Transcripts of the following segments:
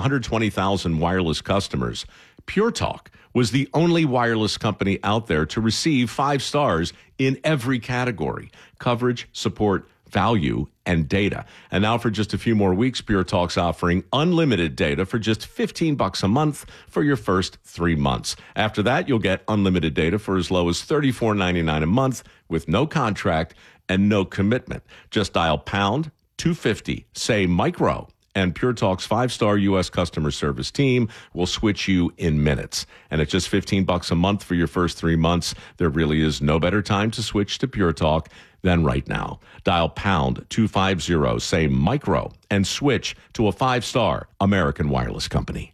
120,000 wireless customers, Pure Talk was the only wireless company out there to receive 5 stars in every category: coverage, support, value, and data. And now for just a few more weeks, Pure Talk's offering unlimited data for just $15 a month for your first 3 months. After that, you'll get unlimited data for as low as $34.99 a month with no contract and no commitment. Just dial pound 250, say micro, and Pure Talk's 5-star U.S. customer service team will switch you in minutes. And at just $15 a month for your first 3 months, there really is no better time to switch to Pure Talk than right now. Dial pound 250, say micro, and switch to a 5-star American wireless company.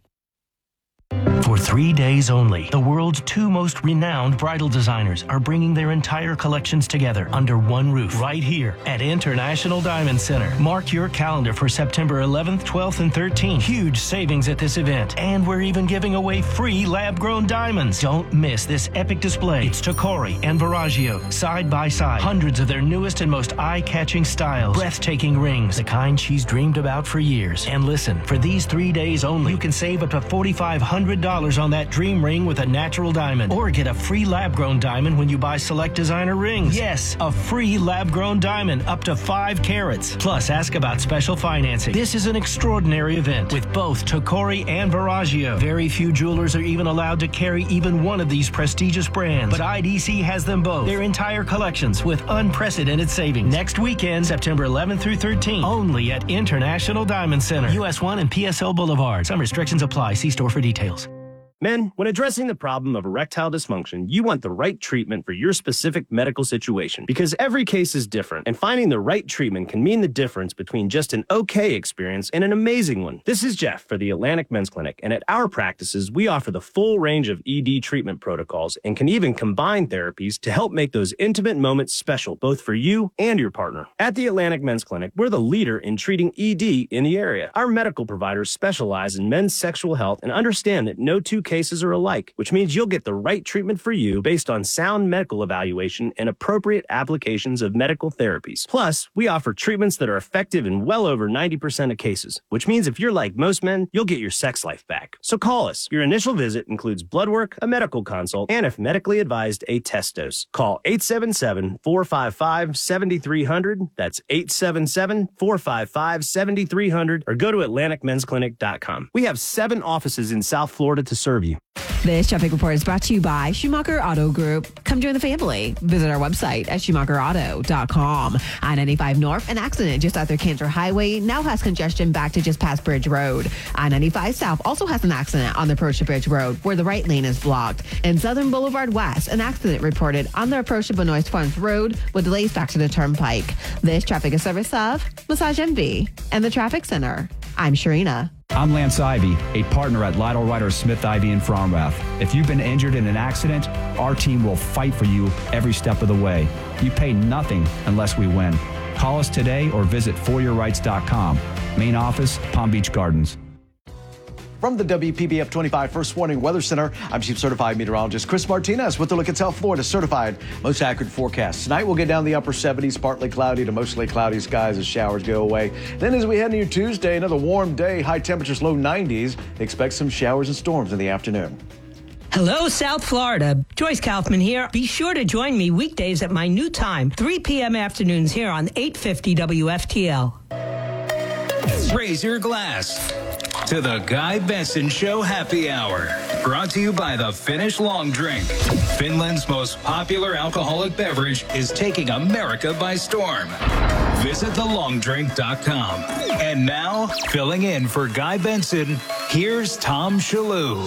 For 3 days only, the world's 2 most renowned bridal designers are bringing their entire collections together under one roof right here at International Diamond Center. Mark your calendar for September 11th, 12th, and 13th. Huge savings at this event, and we're even giving away free lab-grown diamonds. Don't miss this epic display. It's Tacori and Verragio side by side. Hundreds of their newest and most eye-catching styles. Breathtaking rings, the kind she's dreamed about for years. And listen, for these 3 days only, you can save up to $4,500 on that dream ring with a natural diamond, or get a free lab-grown diamond when you buy select designer rings. Yes, a free lab-grown diamond up to 5 carats. Plus, ask about special financing. This is an extraordinary event with both Tacori and Verragio. Very few jewelers are even allowed to carry even one of these prestigious brands, but IDC has them both. Their entire collections with unprecedented savings. Next weekend, September 11th through 13th, only at International Diamond Center, US 1 and PSL Boulevard. Some restrictions apply. See store for details. Men, when addressing the problem of erectile dysfunction, you want the right treatment for your specific medical situation, because every case is different, and finding the right treatment can mean the difference between just an okay experience and an amazing one. This is Jeff for the Atlantic Men's Clinic, and at our practices, we offer the full range of ED treatment protocols and can even combine therapies to help make those intimate moments special, both for you and your partner. At the Atlantic Men's Clinic, we're the leader in treating ED in the area. Our medical providers specialize in men's sexual health and understand that no two cases are alike, which means you'll get the right treatment for you based on sound medical evaluation and appropriate applications of medical therapies. Plus, we offer treatments that are effective in well over 90% of cases, which means if you're like most men, you'll get your sex life back. So call us. Your initial visit includes blood work, a medical consult, and if medically advised, a test dose. Call 877-455-7300. That's 877-455-7300, or go to AtlanticMen'sClinic.com. We have 7 offices in South Florida to serve you. This traffic report is brought to you by Schumacher Auto Group. Come join the family. Visit our website at SchumacherAuto.com. I-95 North, an accident just after Cantor Highway now has congestion back to just past Bridge Road. I-95 South also has an accident on the approach to Bridge Road where the right lane is blocked. In Southern Boulevard West, an accident reported on the approach to Benoist Farms Road with delays back to the Turnpike. This traffic is service of Massage Envy and the Traffic Center. I'm Sharina. I'm Lance Ivy, a partner at Lytle Ryder Smith Ivy in Fromrath. If you've been injured in an accident, our team will fight for you every step of the way. You pay nothing unless we win. Call us today or visit foryourrights.com. Main office, Palm Beach Gardens. From the WPBF 25 First Warning Weather Center, I'm Chief Certified Meteorologist Chris Martinez with a look at South Florida's certified most accurate forecast. Tonight we'll get down the upper 70s, partly cloudy to mostly cloudy skies as showers go away. Then as we head into Tuesday, another warm day, high temperatures, low 90s. Expect some showers and storms in the afternoon. Hello, South Florida. Joyce Kaufman here. Be sure to join me weekdays at my new time, 3 p.m. afternoons here on 850 WFTL. Raise your glass to the Guy Benson Show Happy Hour. Brought to you by the Finnish Long Drink. Finland's most popular alcoholic beverage is taking America by storm. Visit thelongdrink.com. And now, filling in for Guy Benson, here's Tom Shalhoub.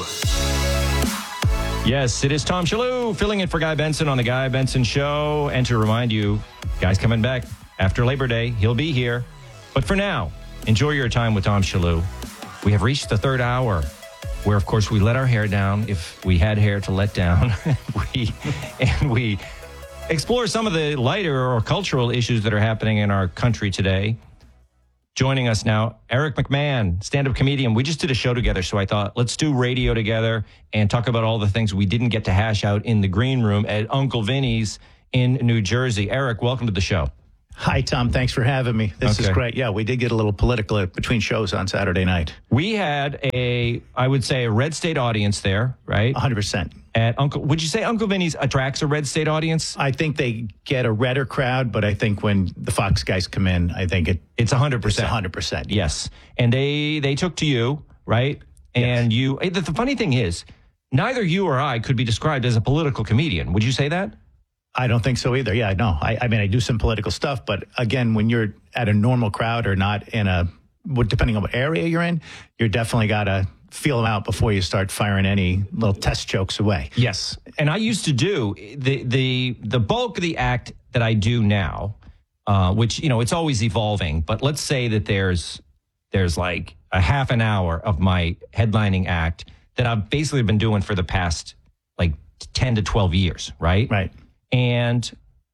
Yes, it is Tom Shalhoub filling in for Guy Benson on the Guy Benson Show. And to remind you, Guy's coming back after Labor Day. He'll be here. But for now, enjoy your time with Tom Shalhoub. We have reached the third hour where, of course, we let our hair down if we had hair to let down. we explore some of the lighter or cultural issues that are happening in our country today. Joining us now, Eric McMahon, stand-up comedian. We just did a show together, so I thought, let's do radio together and talk about all the things we didn't get to hash out in the green room at Uncle Vinny's in New Jersey. Eric, welcome to the show. Hi, Tom. Thanks for having me. This is great. Yeah, we did get a little political between shows on Saturday night. We had I would say, a red state audience there, right? 100%. Would you say Uncle Vinny's attracts a red state audience? I think they get a redder crowd, but I think when the Fox guys come in, I think it's 100%. It's 100%. Yes. And they took to you, right? And yes. The funny thing is, neither you or I could be described as a political comedian. Would you say that? I don't think so either. Yeah, no. I mean, I do some political stuff, but again, when you're at a normal crowd or not depending on what area you're in, you're definitely got to feel them out before you start firing any little test jokes away. Yes. And I used to do the bulk of the act that I do now, which, it's always evolving, but let's say that there's like a half an hour of my headlining act that I've basically been doing for the past like 10 to 12 years, right? Right. And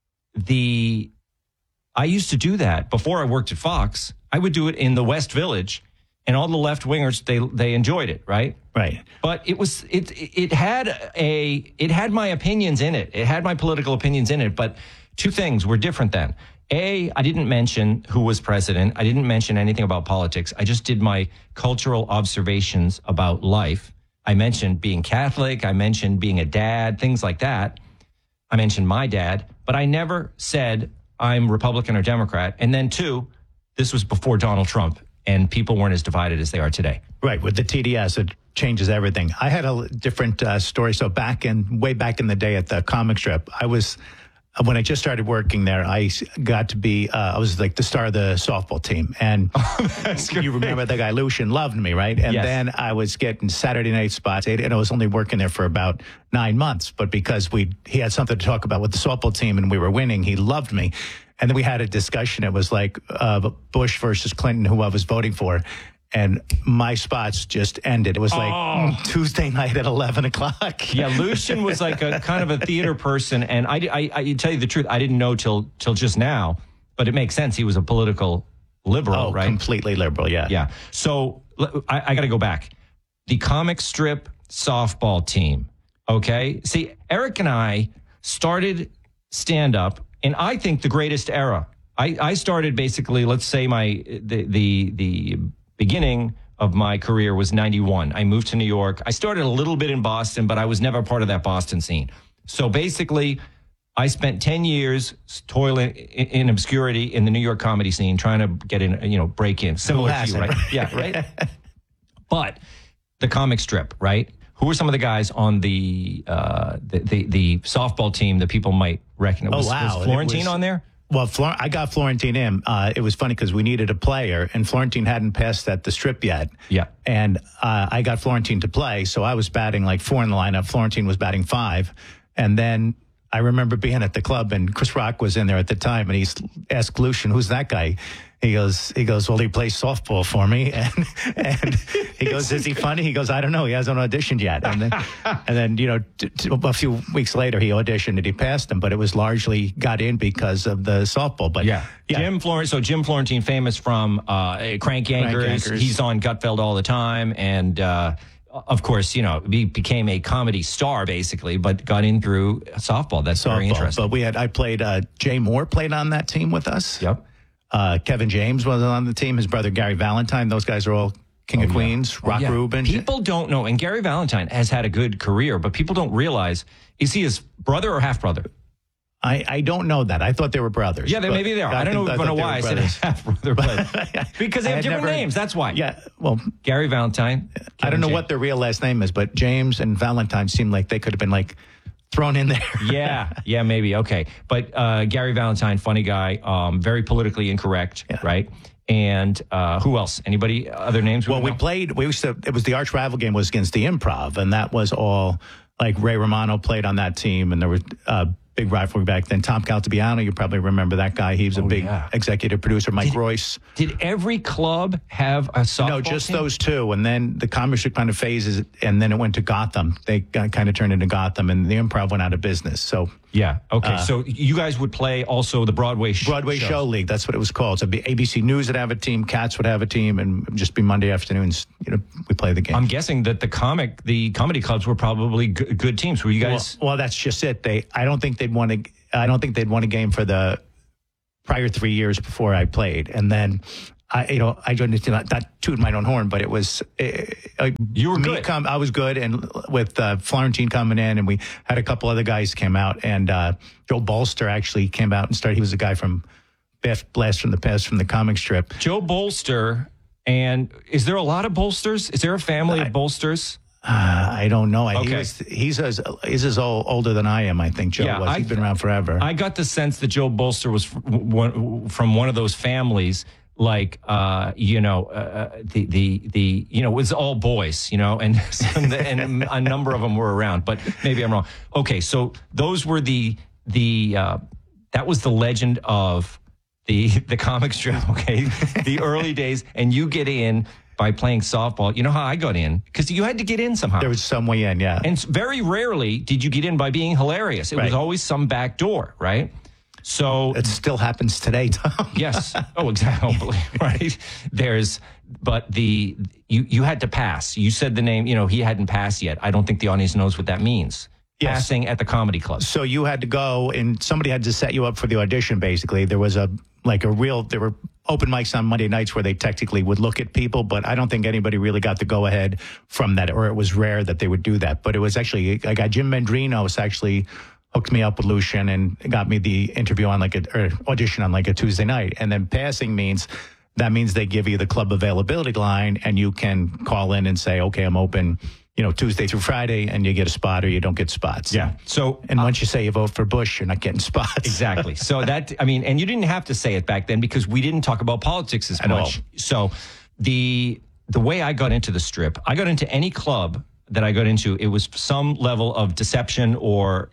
I used to do that before I worked at Fox. I would do it in the West Village, and all the left wingers, they enjoyed it, right? Right. But it had my opinions in it. It had my political opinions in it. But two things were different then. I didn't mention who was president. I didn't mention anything about politics. I just did my cultural observations about life. I mentioned being Catholic. I mentioned being a dad, things like that. I mentioned my dad, but I never said I'm Republican or Democrat. And then two, this was before Donald Trump, and people weren't as divided as they are today. Right. With the TDS, it changes everything. I had a different story. So way back in the day at the comic strip, when I just started working there, I got to be, I was like the star of the softball team. And you remember the guy, Lucian, loved me, right? And then I was getting Saturday night spots, and I was only working there for about 9 months. But because he had something to talk about with the softball team and we were winning, he loved me. And then we had a discussion. It was like Bush versus Clinton, who I was voting for. And my spots just ended. It was like Tuesday night at 11 o'clock. Yeah, Lucian was like a kind of a theater person. And I tell you the truth, I didn't know till just now, but it makes sense. He was a political liberal, right? Completely liberal, yeah. Yeah. So I got to go back. The comic strip softball team, okay? See, Eric and I started stand-up in, I think, the greatest era. I started basically, let's say the beginning of my career was 91. I moved to New York. I started a little bit in Boston, but I was never part of that Boston scene. So basically, I spent 10 years toiling in obscurity in the New York comedy scene, trying to get in, break in. Similar to you, right? Yeah, right? But the comic strip, right? Who were some of the guys on the softball team that people might recognize? Was Florentine on there? Well, I got Florentine in. It was funny because we needed a player, and Florentine hadn't passed at the strip yet. Yeah. And I got Florentine to play, so I was batting like 4 in the lineup. Florentine was batting 5. And then I remember being at the club, and Chris Rock was in there at the time, and he asked Lucian, "Who's that guy?" He goes, well, he plays softball for me. And he goes, "Is he funny?" He goes, "I don't know. He hasn't auditioned yet." And then a few weeks later, he auditioned and he passed him, but it was largely got in because of the softball. But yeah. Jim Florentine, famous from Crank Yankers. He's on Gutfeld all the time. And, of course, he became a comedy star basically, but got in through softball. That's very interesting. But I played, Jay Moore played on that team with us. Yep. Kevin James was on the team. His brother Gary Valentine. Those guys are all King of Queens. Rock Rubin. People don't know, and Gary Valentine has had a good career, but people don't realize, is he his brother or half brother? I don't know that. I thought they were brothers. Yeah, maybe they are. I don't know why I said half brother, but because they have different names. That's why. Yeah. Well, Gary Valentine. I don't know what their real last name is, but James and Valentine seemed like they could have been like thrown in there. yeah, maybe. Okay. But Gary Valentine, funny guy, very politically incorrect, right? And who else? Anybody? Other names? Well, it was the arch rival game was against the Improv, and that was all like Ray Romano played on that team, and there was big rivalry back then. Tom Caltabiano, you probably remember that guy. He was a big executive producer. Mike Royce. Did every club have a softball No, just team? those two. And then the comic strip kind of phases, and then it went to Gotham. They kind of turned into Gotham, and the Improv went out of business. So yeah, okay. So you guys would play also the Broadway Show League. That's what it was called. So it'd be ABC News would have a team, Cats would have a team, and it'd just be Monday afternoons. We play the game. I'm guessing that the comedy clubs were probably good teams. Were you guys? Well, that's just it. I don't think they'd want a game for the prior 3 years before I played. And then I don't not toot my own horn, but it was you were good. I was good, and with Florentine coming in, and we had a couple other guys came out, and Joe Bolster actually came out and started. He was a guy from Blast from the Past from the comic strip. Joe Bolster, and is there a lot of Bolsters? Is there a family of Bolsters? I don't know. Okay. He's as older than I am, I think, Joe was. He's been around forever. I got the sense that Joe Bolster was from one of those families, like, it was all boys, and a number of them were around, but maybe I'm wrong. Okay, so those were that was the legend of the comic strip, okay? The early days, and you get in by playing softball. You know how I got in? Because you had to get in somehow. There was some way in, yeah. And very rarely did you get in by being hilarious. It was always some back door, right? So it still happens today, Tom. Yes. Oh, exactly. Right. You had to pass. You said the name, he hadn't passed yet. I don't think the audience knows what that means. Yes. Passing at the comedy club. So you had to go, and somebody had to set you up for the audition, basically. There was there were open mics on Monday nights where they technically would look at people, but I don't think anybody really got the go-ahead from that, or it was rare that they would do that. But it was actually, I got Jim Mendrinos actually hooked me up with Lucian and got me the interview on audition on a Tuesday night. And then passing means they give you the club availability line, and you can call in and say, okay, I'm open, Tuesday through Friday, and you get a spot or you don't get spots. Yeah. So, and once you say you vote for Bush, you're not getting spots. Exactly. So and you didn't have to say it back then because we didn't talk about politics as much. So the way I got into the strip, I got into any club that I got into, it was some level of deception or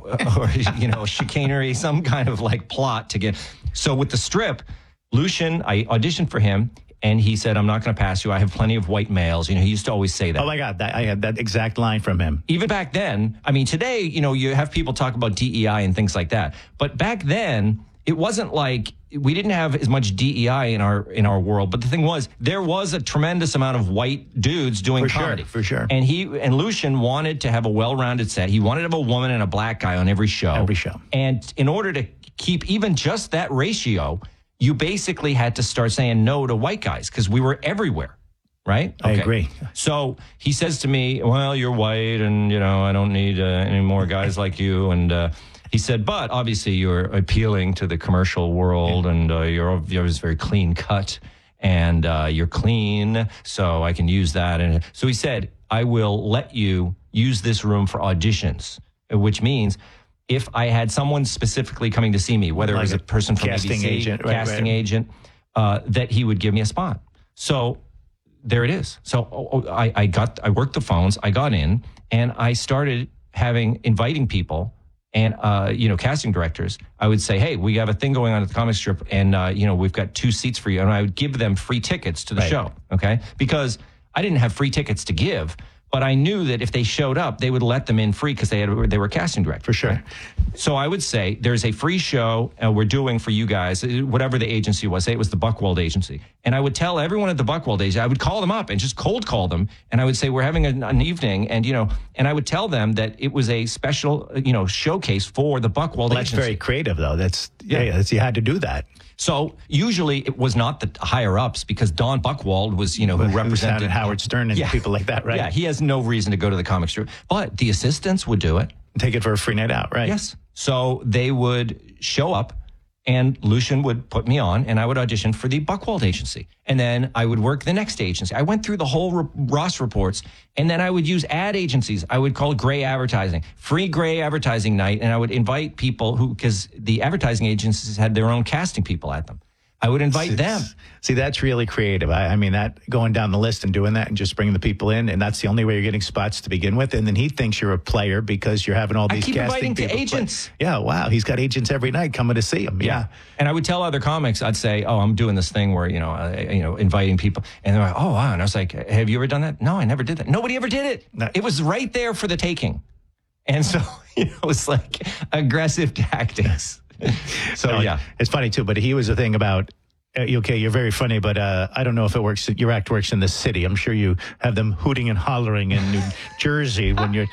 chicanery, some kind of plot to get. So with the strip, Lucian, I auditioned for him, and he said, I'm not going to pass you. I have plenty of white males. He used to always say that. Oh, my God. I had that exact line from him. Even back then, today, you have people talk about DEI and things like that. But back then, it wasn't like we didn't have as much DEI in our world. But the thing was, there was a tremendous amount of white dudes doing comedy. For sure. And Lucian wanted to have a well-rounded set. He wanted to have a woman and a black guy on every show. And in order to keep even just that ratio, you basically had to start saying no to white guys because we were everywhere, right? Okay. I agree. So he says to me, well, you're white and, I don't need any more guys like you. And he said, but obviously you're appealing to the commercial world and you're very clean cut and you're clean, so I can use that. And so he said, I will let you use this room for auditions, which means if I had someone specifically coming to see me, whether it was a person from casting ABC, agent, agent, that he would give me a spot. So there it is. So I worked the phones, I got in, and I started inviting people and, casting directors. I would say, hey, we have a thing going on at the comic strip, and, we've got 2 seats for you. And I would give them free tickets to the show, okay? Because I didn't have free tickets to give, but I knew that if they showed up, they would let them in free because they were casting directors. For sure. Right? So I would say there's a free show we're doing for you guys, whatever the agency was. Say it was the Buchwald agency. And I would tell everyone at the Buchwald agency, I would call them up and just cold call them. And I would say, we're having an evening. And, and I would tell them that it was a special, showcase for the Buchwald agency. That's very creative, though. You had to do that. So usually it was not the higher ups because Don Buchwald was, who represented Howard Stern and people like that, right? Yeah, he has no reason to go to the comic strip, but the assistants would do it. Take it for a free night out, right? Yes. So they would show up and Lucian would put me on and I would audition for the Buchwald agency. And then I would work the next agency. I went through the whole Ross reports and then I would use ad agencies. I would call it gray advertising, free gray advertising night. And I would invite people because the advertising agencies had their own casting people at them. I would invite them. See, that's really creative. I mean, that going down the list and doing that and just bringing the people in, and that's the only way you're getting spots to begin with. And then he thinks you're a player because you're having all these casting people. I keep inviting to agents. Yeah, wow. He's got agents every night coming to see him. Yeah. And I would tell other comics, I'd say, oh, I'm doing this thing where, inviting people. And they're like, oh, wow. And I was like, have you ever done that? No, I never did that. Nobody ever did it. No. It was right there for the taking. And so, it was like aggressive tactics. So, it's funny too, but he was a thing about, okay, you're very funny, but I don't know if it works. Your act works in the city. I'm sure you have them hooting and hollering in New Jersey when you're.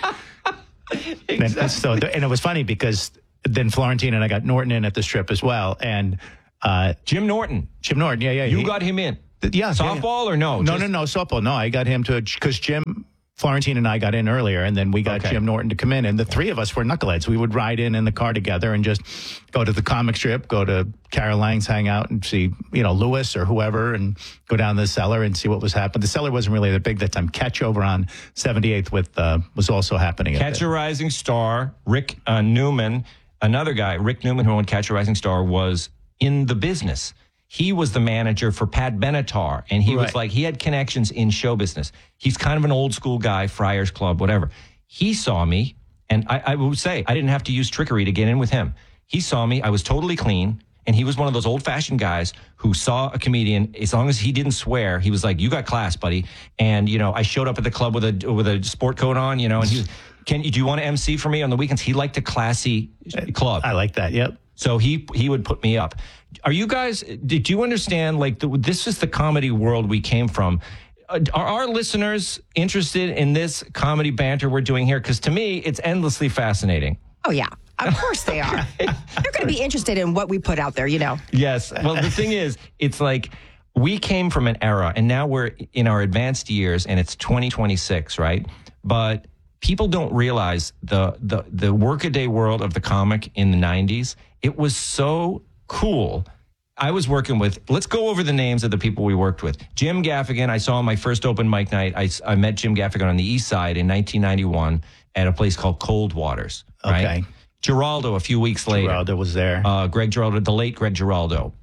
Exactly. And it was funny because then Florentine and I got Norton in at the strip as well. And Jim Norton. Jim Norton, yeah. You got him in. Softball or no? No, softball. No, I got him to, because Jim Florentine and I got in earlier, and then we got Jim Norton to come in, and the three of us were knuckleheads. We would ride in the car together and just go to the comic strip, go to Carol Lang's, hang out and see, Lewis or whoever, and go down to the cellar and see what was happening. The cellar wasn't really that big that time. Catch over on 78th was also happening. Catch a Rising Star, Rick Newman, another guy, Rick Newman, who owned Catch a Rising Star, was in the business. He was the manager for Pat Benatar, and he was he had connections in show business. He's kind of an old school guy, Friars Club, whatever. He saw me, and I would say I didn't have to use trickery to get in with him. He saw me. I was totally clean, and he was one of those old-fashioned guys who saw a comedian. As long as he didn't swear, he was like, "You got class, buddy." And, I showed up at the club with a sport coat on, and he was, do you want to MC for me on the weekends? He liked a classy club. I like that, yep. So he would put me up. Are you guys, did you understand, this is the comedy world we came from? Are our listeners interested in this comedy banter we're doing here? Because to me, it's endlessly fascinating. Oh, yeah. Of course they are. They're going to be interested in what we put out there, Yes. Well, the thing is, it's like we came from an era, and now we're in our advanced years, and it's 2026, right? But people don't realize the workaday world of the comic in the 90s. It was so cool. I was working with, let's go over the names of the people we worked with. Jim Gaffigan, I saw on my first open mic night. I met Jim Gaffigan on the East Side in 1991 at a place called Cold Waters. Right? Okay. Geraldo a few weeks later. Geraldo was there. Greg Giraldo, the late Greg Giraldo.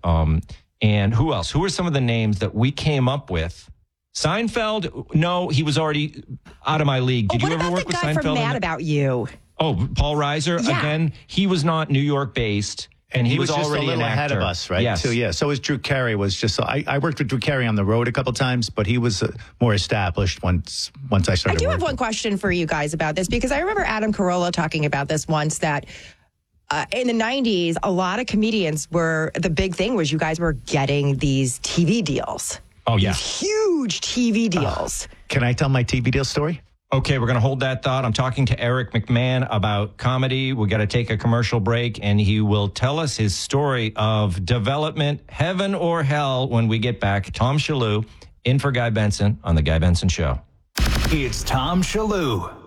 And who else? Who are some of the names that we came up with? Seinfeld? No, he was already out of my league. Did you ever work with Seinfeld? What about the guy from Mad About You? Oh, Paul Reiser. Yeah. Again, he was not New York based. And he was just already a little ahead of us, right? Yes. Too, yeah. So was Drew Carey. I worked with Drew Carey on the road a couple times, but he was more established once I started. I do have one question for you guys about this, because I remember Adam Carolla talking about this once, that in the 90s, a lot of comedians the big thing was you guys were getting these TV deals. Oh, yeah. These huge TV deals. Can I tell my TV deal story? Okay, we're going to hold that thought. I'm talking to Eric McMahon about comedy. We got to take a commercial break, and he will tell us his story of development, heaven or hell, when we get back. Tom Shillue in for Guy Benson on The Guy Benson Show. It's Tom Shillue.